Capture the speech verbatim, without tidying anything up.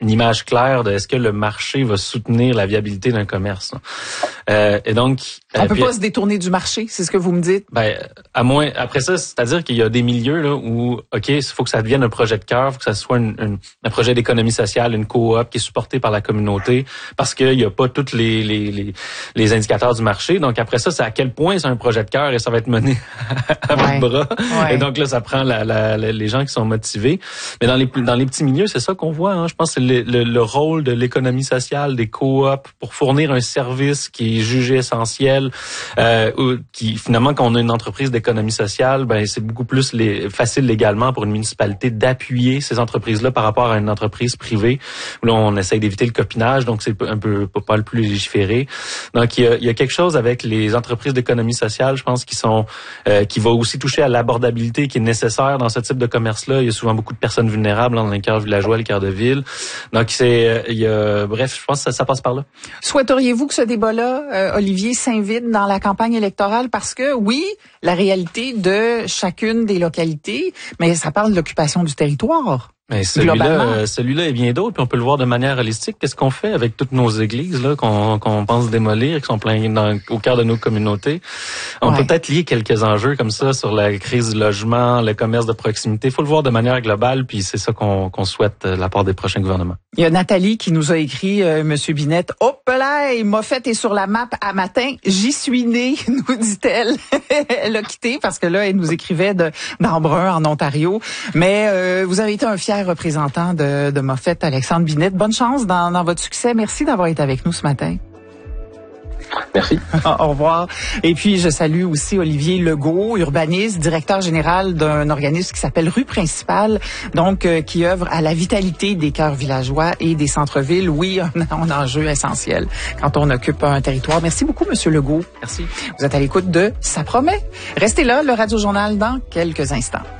une image claire de est-ce que le marché va soutenir la viabilité d'un commerce. Euh, et donc, on euh, peut puis, pas se détourner du marché, c'est ce que vous me dites. Ben, à moins après ça, c'est-à-dire qu'il y a des milieux là où, ok, il faut que ça devienne un projet de cœur, il faut que ça soit une, une, un projet d'économie sociale, une coop qui est supportée par la communauté, parce qu'il y a pas tous les, les les les indicateurs du marché. Donc après ça, c'est à quel point c'est un projet de cœur et ça va être mené à ouais. bout de bras. Ouais. Et donc là, ça prend la, la, la, les gens qui sont motivés. Mais dans les dans les petits milieux, c'est ça qu'on voit. Hein. Je pense que c'est le, le, le rôle de l'économie sociale, des coops, pour fournir un service qui est jugé essentiel, euh, ou qui finalement, quand on a une entreprise d'économie sociale, ben c'est beaucoup plus les, facile légalement pour une municipalité d'appuyer ces entreprises-là par rapport à une entreprise privée. Où là, on essaye d'éviter le copinage, donc c'est un peu pas le plus légiféré. Donc il y a, il y a quelque chose avec les entreprises d'économie sociale, je pense, qui sont euh, qui va aussi toucher à l'abordabilité qui est nécessaire dans ce type de commerce-là. Il y a souvent beaucoup de personnes vulnérables dans les cœurs villageois, les cœurs de ville. Donc c'est il y a bref, je pense que ça, ça passe par là. Souhaiteriez-vous que ce débat-là, euh, Olivier, s'invite dans la campagne électorale? Parce que oui, la réalité de chacune des localités, mais ça parle de l'occupation du territoire. Mais celui-là, euh, celui-là et bien d'autres, puis on peut le voir de manière holistique. Qu'est-ce qu'on fait avec toutes nos églises là qu'on qu'on pense démolir, qui sont pleines dans, au cœur de nos communautés? On ouais. peut peut-être lier quelques enjeux comme ça sur la crise du logement, le commerce de proximité. Il faut le voir de manière globale, puis c'est ça qu'on qu'on souhaite de la part des prochains gouvernements. Il y a Nathalie qui nous a écrit, euh, Monsieur Binette, « Hop là, Moffett est sur la map à matin, j'y suis née », nous dit-elle. Elle a quitté parce que là, elle nous écrivait de d'Embrun, en Ontario. Mais euh, vous avez été un fier représentant de, de Moffett, Alexandre Binette. Bonne chance dans, dans votre succès. Merci d'avoir été avec nous ce matin. Merci. Au revoir. Et puis, je salue aussi Olivier Legault, urbaniste, directeur général d'un organisme qui s'appelle Rue Principale, donc euh, qui œuvre à la vitalité des cœurs villageois et des centres-villes. Oui, un, un enjeu essentiel quand on occupe un territoire. Merci beaucoup, Monsieur Legault. Merci. Vous êtes à l'écoute de Ça promet. Restez là, le Radio Journal dans quelques instants.